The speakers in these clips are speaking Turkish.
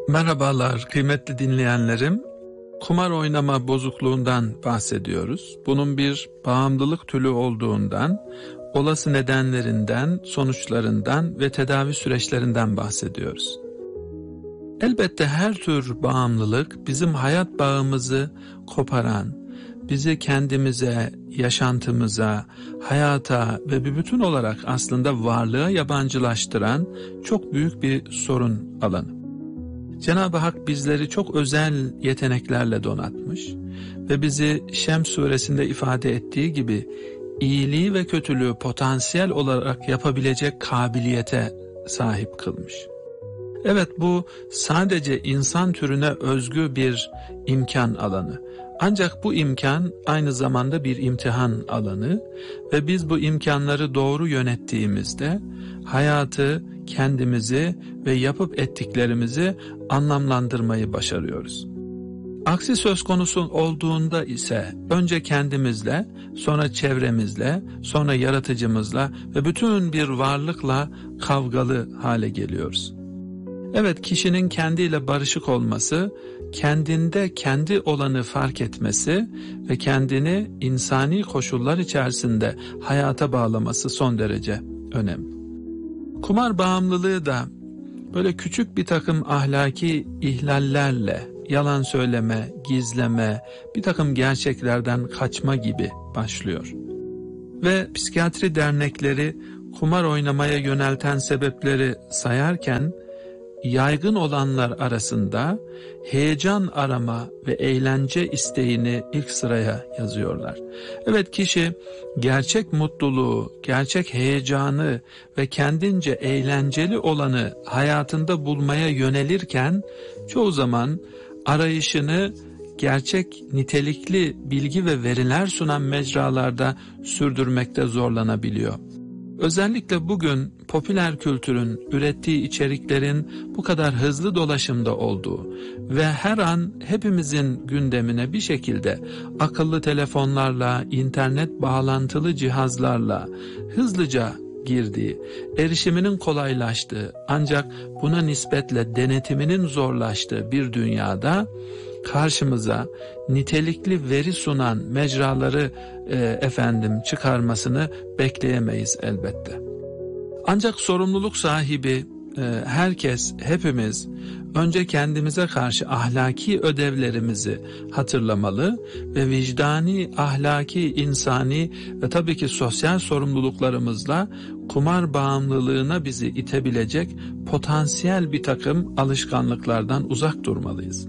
Merhabalar kıymetli dinleyenlerim. Kumar oynama bozukluğundan bahsediyoruz. Bunun bir bağımlılık türü olduğundan, olası nedenlerinden, sonuçlarından ve tedavi süreçlerinden bahsediyoruz. Elbette her tür bağımlılık bizim hayat bağımızı koparan, bizi kendimize, yaşantımıza, hayata ve bir bütün olarak aslında varlığa yabancılaştıran çok büyük bir sorun alanı. Cenab-ı Hak bizleri çok özel yeteneklerle donatmış ve bizi Şems suresinde ifade ettiği gibi iyiliği ve kötülüğü potansiyel olarak yapabilecek kabiliyete sahip kılmış. Evet, bu sadece insan türüne özgü bir imkan alanı. Ancak bu imkan aynı zamanda bir imtihan alanı ve biz bu imkanları doğru yönettiğimizde hayatı, kendimizi ve yapıp ettiklerimizi anlamlandırmayı başarıyoruz. Aksi söz konusu olduğunda ise önce kendimizle, sonra çevremizle, sonra yaratıcımızla ve bütün bir varlıkla kavgalı hale geliyoruz. Evet, kişinin kendiyle barışık olması, kendinde kendi olanı fark etmesi ve kendini insani koşullar içerisinde hayata bağlaması son derece önemli. Kumar bağımlılığı da böyle küçük bir takım ahlaki ihlallerle, yalan söyleme, gizleme, bir takım gerçeklerden kaçma gibi başlıyor. Ve psikiyatri dernekleri kumar oynamaya yönelten sebepleri sayarken, yaygın olanlar arasında heyecan arama ve eğlence isteğini ilk sıraya yazıyorlar. Evet, kişi gerçek mutluluğu, gerçek heyecanı ve kendince eğlenceli olanı hayatında bulmaya yönelirken çoğu zaman arayışını gerçek nitelikli bilgi ve veriler sunan mecralarda sürdürmekte zorlanabiliyor. Özellikle bugün popüler kültürün ürettiği içeriklerin bu kadar hızlı dolaşımda olduğu ve her an hepimizin gündemine bir şekilde akıllı telefonlarla, internet bağlantılı cihazlarla hızlıca girdiği, erişiminin kolaylaştığı ancak buna nispetle denetiminin zorlaştığı bir dünyada karşımıza nitelikli veri sunan mecraları çıkarmasını bekleyemeyiz elbette. Ancak sorumluluk sahibi herkes, hepimiz önce kendimize karşı ahlaki ödevlerimizi hatırlamalı ve vicdani, ahlaki, insani ve tabii ki sosyal sorumluluklarımızla kumar bağımlılığına bizi itebilecek potansiyel bir takım alışkanlıklardan uzak durmalıyız.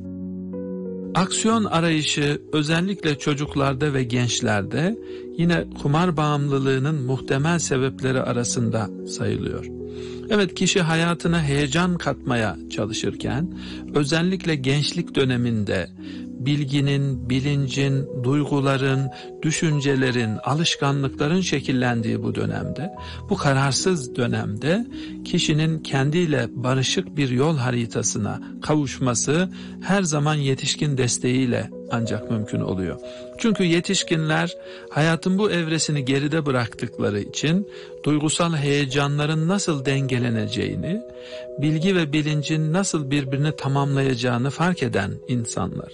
Aksiyon arayışı özellikle çocuklarda ve gençlerde yine kumar bağımlılığının muhtemel sebepleri arasında sayılıyor. Evet, kişi hayatına heyecan katmaya çalışırken özellikle gençlik döneminde bilginin, bilincin, duyguların, düşüncelerin, alışkanlıkların şekillendiği bu dönemde, bu kararsız dönemde kişinin kendiyle barışık bir yol haritasına kavuşması her zaman yetişkin desteğiyle ancak mümkün oluyor. Çünkü yetişkinler hayatın bu evresini geride bıraktıkları için duygusal heyecanların nasıl dengeleneceğini, bilgi ve bilincin nasıl birbirini tamamlayacağını fark eden insanlar.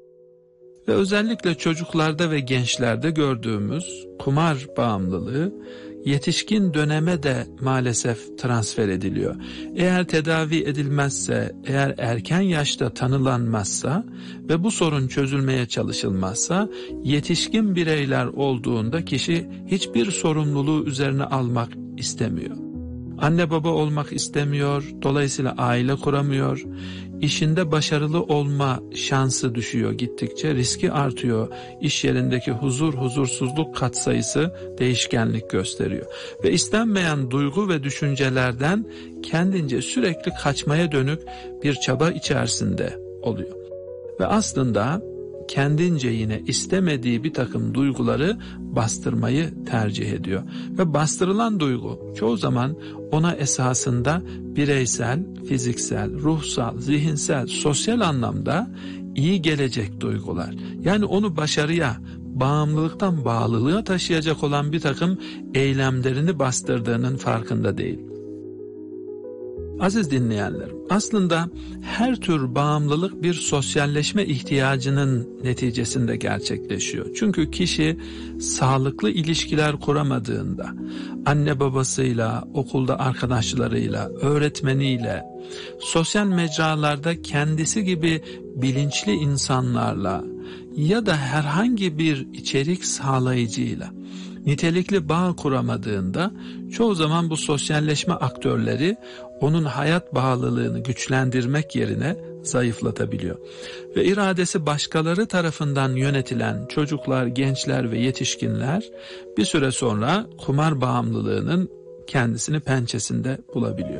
Ve özellikle çocuklarda ve gençlerde gördüğümüz kumar bağımlılığı yetişkin döneme de maalesef transfer ediliyor. Eğer tedavi edilmezse, eğer erken yaşta tanılanmazsa ve bu sorun çözülmeye çalışılmazsa yetişkin bireyler olduğunda kişi hiçbir sorumluluğu üzerine almak istemiyor. Anne baba olmak istemiyor, dolayısıyla aile kuramıyor, işinde başarılı olma şansı düşüyor gittikçe, riski artıyor, iş yerindeki huzursuzluk katsayısı değişkenlik gösteriyor. Ve istenmeyen duygu ve düşüncelerden kendince sürekli kaçmaya dönük bir çaba içerisinde oluyor. Ve aslında kendince yine istemediği bir takım duyguları bastırmayı tercih ediyor. Ve bastırılan duygu çoğu zaman ona esasında bireysel, fiziksel, ruhsal, zihinsel, sosyal anlamda iyi gelecek duygular. Yani onu başarıya, bağımlılıktan bağlılığa taşıyacak olan bir takım eylemlerini bastırdığının farkında değil. Aziz dinleyenlerim, aslında her tür bağımlılık bir sosyalleşme ihtiyacının neticesinde gerçekleşiyor. Çünkü kişi sağlıklı ilişkiler kuramadığında, anne babasıyla, okulda arkadaşlarıyla, öğretmeniyle, sosyal mecralarda kendisi gibi bilinçli insanlarla ya da herhangi bir içerik sağlayıcıyla nitelikli bağ kuramadığında çoğu zaman bu sosyalleşme aktörleri onun hayat bağlılığını güçlendirmek yerine zayıflatabiliyor. Ve iradesi başkaları tarafından yönetilen çocuklar, gençler ve yetişkinler bir süre sonra kumar bağımlılığının kendisini pençesinde bulabiliyor.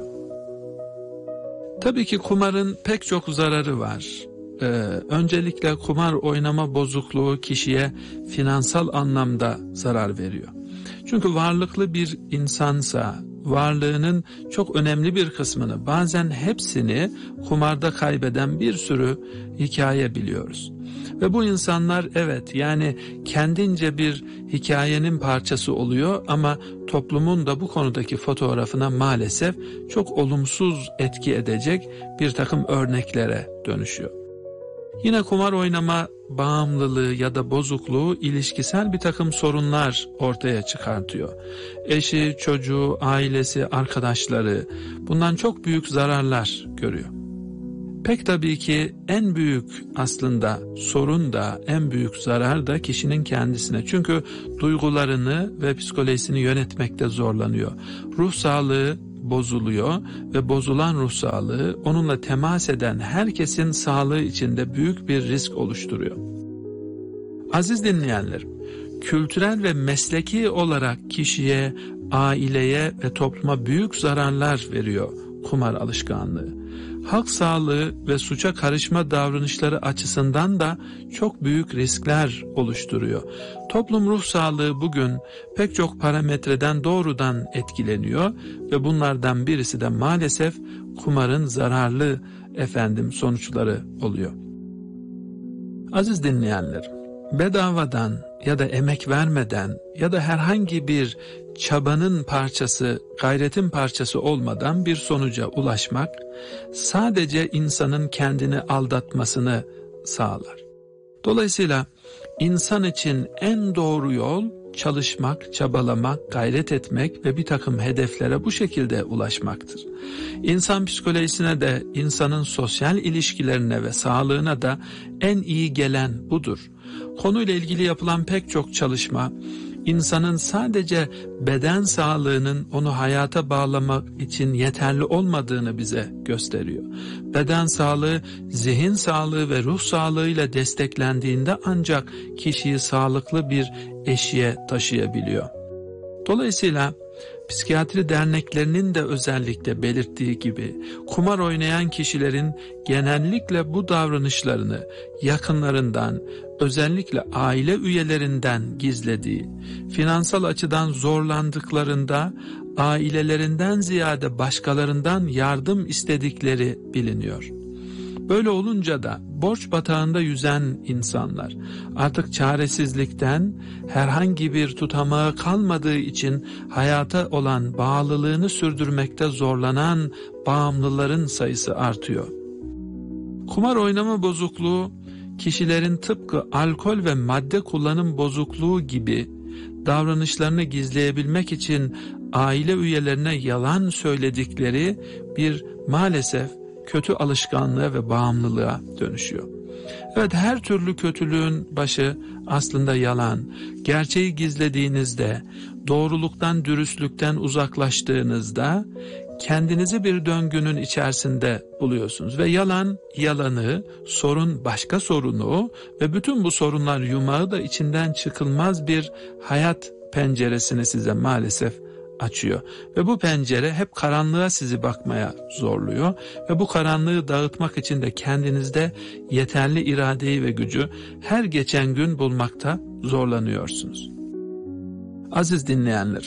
Tabii ki kumarın pek çok zararı var. Öncelikle kumar oynama bozukluğu kişiye finansal anlamda zarar veriyor. Çünkü varlıklı bir insansa varlığının çok önemli bir kısmını, bazen hepsini kumarda kaybeden bir sürü hikaye biliyoruz. Ve bu insanlar evet, yani kendince bir hikayenin parçası oluyor ama toplumun da bu konudaki fotoğrafına maalesef çok olumsuz etki edecek bir takım örneklere dönüşüyor. Yine kumar oynama bağımlılığı ya da bozukluğu ilişkisel bir takım sorunlar ortaya çıkartıyor. Eşi, çocuğu, ailesi, arkadaşları bundan çok büyük zararlar görüyor. Pek tabii ki en büyük aslında sorun da, en büyük zarar da kişinin kendisine. Çünkü duygularını ve psikolojisini yönetmekte zorlanıyor. Ruh sağlığı bozuluyor ve bozulan ruh sağlığı onunla temas eden herkesin sağlığı içinde büyük bir risk oluşturuyor. Aziz dinleyenlerim, kültürel ve mesleki olarak kişiye, aileye ve topluma büyük zararlar veriyor kumar alışkanlığı. Halk sağlığı ve suça karışma davranışları açısından da çok büyük riskler oluşturuyor. Toplum ruh sağlığı bugün pek çok parametreden doğrudan etkileniyor ve bunlardan birisi de maalesef kumarın zararlı sonuçları oluyor. Aziz dinleyenlerim, bedavadan ya da emek vermeden ya da herhangi bir çabanın parçası, gayretin parçası olmadan bir sonuca ulaşmak sadece insanın kendini aldatmasını sağlar. Dolayısıyla insan için en doğru yol çalışmak, çabalamak, gayret etmek ve bir takım hedeflere bu şekilde ulaşmaktır. İnsan psikolojisine de, insanın sosyal ilişkilerine ve sağlığına da en iyi gelen budur. Konuyla ilgili yapılan pek çok çalışma, insanın sadece beden sağlığının onu hayata bağlamak için yeterli olmadığını bize gösteriyor. Beden sağlığı, zihin sağlığı ve ruh sağlığıyla desteklendiğinde ancak kişiyi sağlıklı bir eşiğe taşıyabiliyor. Dolayısıyla psikiyatri derneklerinin de özellikle belirttiği gibi kumar oynayan kişilerin genellikle bu davranışlarını yakınlarından, özellikle aile üyelerinden gizlediği, finansal açıdan zorlandıklarında ailelerinden ziyade başkalarından yardım istedikleri biliniyor. Böyle olunca da borç batağında yüzen insanlar artık çaresizlikten, herhangi bir tutamağı kalmadığı için hayata olan bağlılığını sürdürmekte zorlanan bağımlıların sayısı artıyor. Kumar oynama bozukluğu kişilerin tıpkı alkol ve madde kullanım bozukluğu gibi davranışlarını gizleyebilmek için aile üyelerine yalan söyledikleri bir maalesef kötü alışkanlığa ve bağımlılığa dönüşüyor. Evet, her türlü kötülüğün başı aslında yalan. Gerçeği gizlediğinizde, doğruluktan, dürüstlükten uzaklaştığınızda kendinizi bir döngünün içerisinde buluyorsunuz. Ve yalan yalanı, sorun başka sorunu ve bütün bu sorunlar yumağı da içinden çıkılmaz bir hayat penceresini size maalesef açıyor. Ve bu pencere hep karanlığa sizi bakmaya zorluyor ve bu karanlığı dağıtmak için de kendinizde yeterli iradeyi ve gücü her geçen gün bulmakta zorlanıyorsunuz. Aziz dinleyenlerim,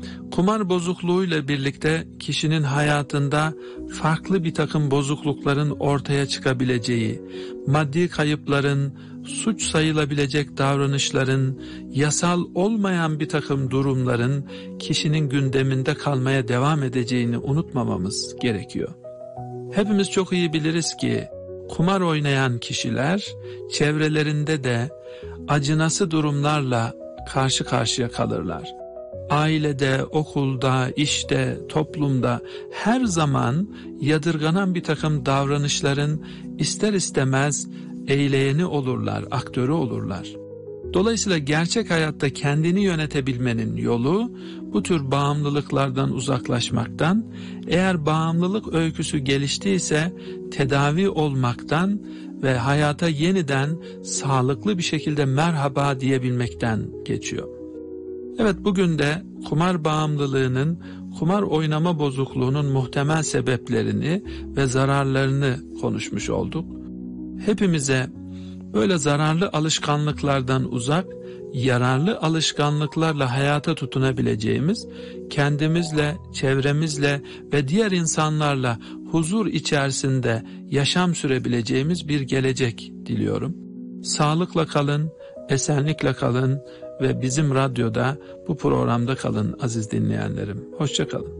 Kumar bozukluğuyla birlikte kişinin hayatında farklı bir takım bozuklukların ortaya çıkabileceği, maddi kayıpların, suç sayılabilecek davranışların, yasal olmayan bir takım durumların kişinin gündeminde kalmaya devam edeceğini unutmamamız gerekiyor. Hepimiz çok iyi biliriz ki kumar oynayan kişiler çevrelerinde de acınası durumlarla karşı karşıya kalırlar. Ailede, okulda, işte, toplumda her zaman yadırganan bir takım davranışların ister istemez eyleyeni olurlar, aktörü olurlar. Dolayısıyla gerçek hayatta kendini yönetebilmenin yolu bu tür bağımlılıklardan uzaklaşmaktan, eğer bağımlılık öyküsü geliştiyse tedavi olmaktan ve hayata yeniden sağlıklı bir şekilde merhaba diyebilmekten geçiyor. Evet, bugün de kumar bağımlılığının, kumar oynama bozukluğunun muhtemel sebeplerini ve zararlarını konuşmuş olduk. Hepimize böyle zararlı alışkanlıklardan uzak, yararlı alışkanlıklarla hayata tutunabileceğimiz, kendimizle, çevremizle ve diğer insanlarla huzur içerisinde yaşam sürebileceğimiz bir gelecek diliyorum. Sağlıkla kalın, esenlikle kalın ve bizim radyoda bu programda kalın aziz dinleyenlerim. Hoşça kalın.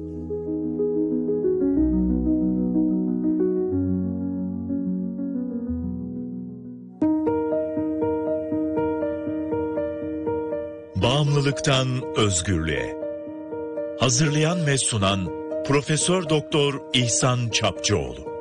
Bağımlılıktan özgürlüğe. Hazırlayan ve sunan Profesör Doktor İhsan Çapçıoğlu.